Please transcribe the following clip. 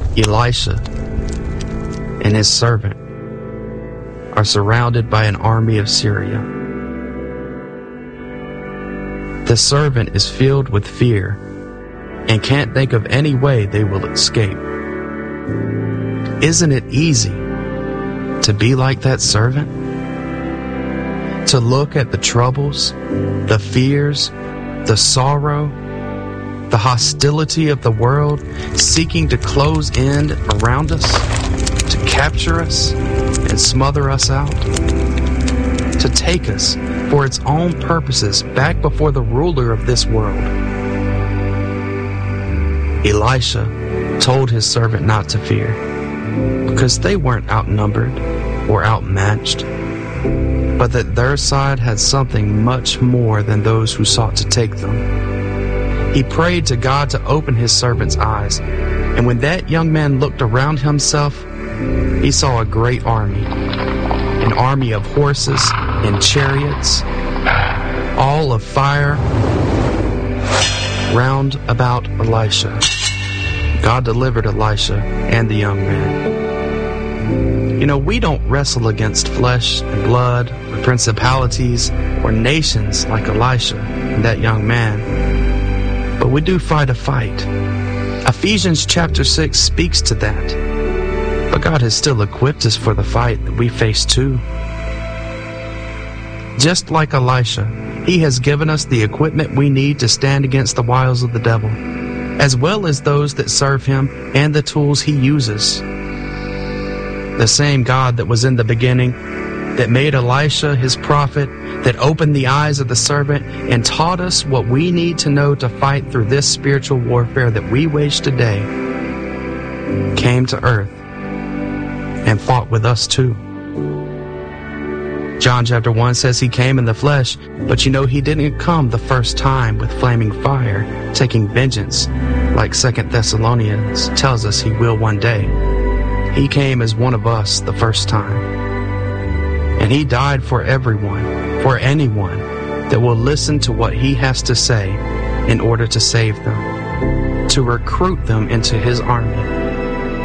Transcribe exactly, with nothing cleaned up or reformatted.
Elisha and his servant are surrounded by an army of Syria. The servant is filled with fear and can't think of any way they will escape. Isn't it easy to be like that servant? To look at the troubles, the fears, the sorrow, the hostility of the world seeking to close in around us, to capture us and smother us out, to take us for its own purposes back before the ruler of this world. Elisha told his servant not to fear, because they weren't outnumbered or outmatched, but that their side had something much more than those who sought to take them. He prayed to God to open his servant's eyes, and when that young man looked around himself, he saw a great army, an army of horses and chariots, all of fire, round about Elisha. God delivered Elisha and the young man. You know, we don't wrestle against flesh and blood, or principalities, or nations like Elisha and that young man, but we do fight a fight. Ephesians chapter six speaks to that, but God has still equipped us for the fight that we face too. Just like Elisha, he has given us the equipment we need to stand against the wiles of the devil, as well as those that serve him and the tools he uses. The same God that was in the beginning, that made Elisha his prophet, that opened the eyes of the servant and taught us what we need to know to fight through this spiritual warfare that we wage today, came to earth and fought with us too. John chapter one says he came in the flesh, but you know he didn't come the first time with flaming fire, taking vengeance, like Second Thessalonians tells us he will one day. He came as one of us the first time. And he died for everyone, for anyone that will listen to what he has to say in order to save them, to recruit them into his army.